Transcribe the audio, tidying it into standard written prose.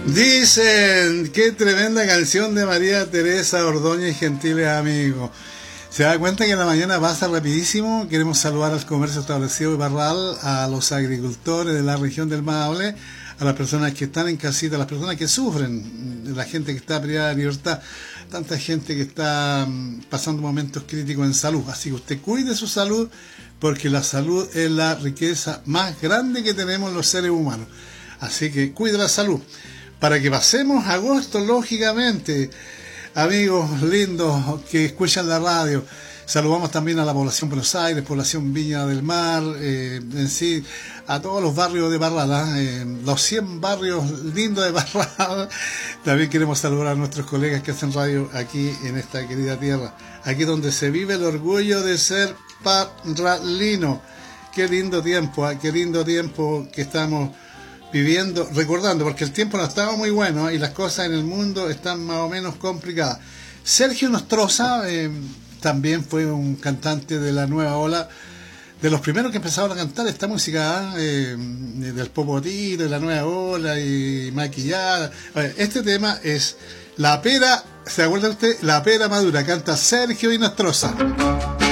Dicen, qué tremenda canción de María Teresa Ordóñez, gentiles amigos. Se da cuenta que en la mañana pasa rapidísimo. Queremos saludar al comercio establecido de Parral, a los agricultores de la región del Maule, a las personas que están en casita, a las personas que sufren, la gente que está privada de libertad, tanta gente que está pasando momentos críticos en salud. Así que usted cuide su salud, porque la salud es la riqueza más grande que tenemos los seres humanos. Así que cuide la salud, para que pasemos agosto, lógicamente. Amigos lindos que escuchan la radio, saludamos también a la población Buenos Aires, población Viña del Mar, en sí, a todos los barrios de Parral, los 100 barrios lindos de Parral. También queremos saludar a nuestros colegas que hacen radio aquí en esta querida tierra, aquí donde se vive el orgullo de ser parralino. Qué lindo tiempo que estamos viviendo, recordando, porque el tiempo no estaba muy bueno y las cosas en el mundo están más o menos complicadas. Sergio Nostroza también fue un cantante de la nueva ola, de los primeros que empezaron a cantar esta música, del popotito, de la nueva ola y maquillada. Este tema es La Pera, ¿se acuerda usted? La Pera Madura, canta Sergio y Nostroza.